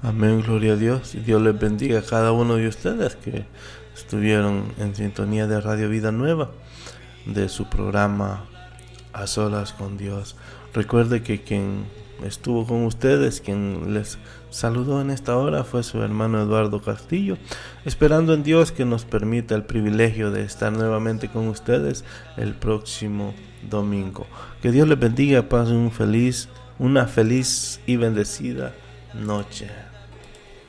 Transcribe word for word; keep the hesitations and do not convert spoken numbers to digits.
Amén, gloria a Dios. Y Dios les bendiga a cada uno de ustedes que estuvieron en sintonía de Radio Vida Nueva, de su programa A Solas con Dios. Recuerde que quien estuvo con ustedes, quien les saludó en esta hora, fue su hermano Eduardo Castillo, esperando en Dios que nos permita el privilegio de estar nuevamente con ustedes el próximo domingo. Que Dios les bendiga, pasen un feliz, una feliz y bendecida noche.